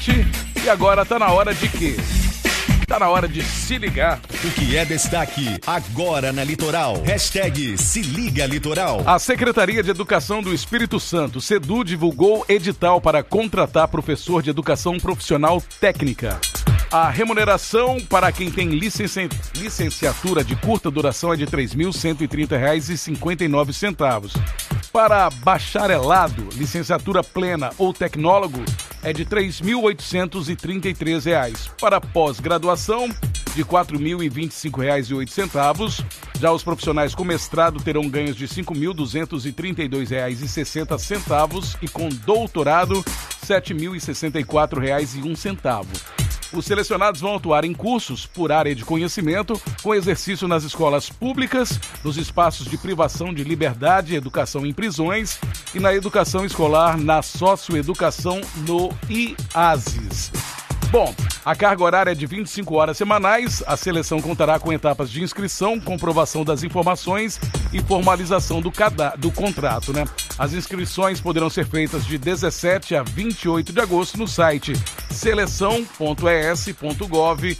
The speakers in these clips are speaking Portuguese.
noite. E agora tá na hora de quê? Tá na hora de se ligar. O que é destaque agora na Litoral. Hashtag Se Liga Litoral. A Secretaria de Educação do Espírito Santo, SEDU, divulgou edital para contratar professor de educação profissional técnica. A remuneração para quem tem licenciatura de curta duração é de R$ 3.130,59. Para bacharelado, licenciatura plena ou tecnólogo é de R$ 3.833. Para pós-graduação, de R$ 4.025,08. Já os profissionais com mestrado terão ganhos de R$ 5.232,60 e com doutorado, R$ 7.064,01. Os selecionados vão atuar em cursos por área de conhecimento, com exercício nas escolas públicas, nos espaços de privação de liberdade, educação em prisões e na educação escolar na socioeducação no IASES. Bom, a carga horária é de 25 horas semanais, a seleção contará com etapas de inscrição, comprovação das informações e formalização do contrato, né? As inscrições poderão ser feitas de 17 a 28 de agosto no site seleção.es.gov.br.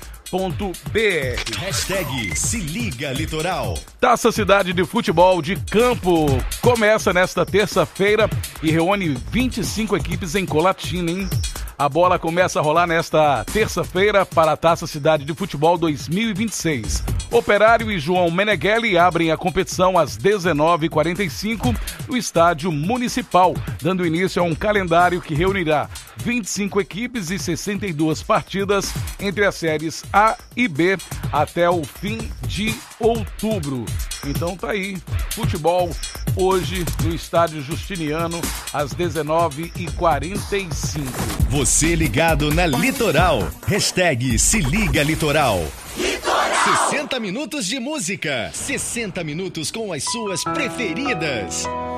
Hashtag Se Liga Litoral. Taça Cidade de Futebol de Campo começa nesta terça-feira e reúne 25 equipes em Colatina, hein? A bola começa a rolar nesta terça-feira para a Taça Cidade de Futebol 2026. Operário e João Meneghelli abrem a competição às 19h45 no Estádio Municipal, dando início a um calendário que reunirá 25 equipes e 62 partidas entre as séries A e B até o fim de outubro. Então tá aí, futebol hoje no Estádio Justiniano às 19h45. Você ligado na Litoral. Hashtag Se Liga Litoral. 60 minutos de música. 60 minutos com as suas preferidas.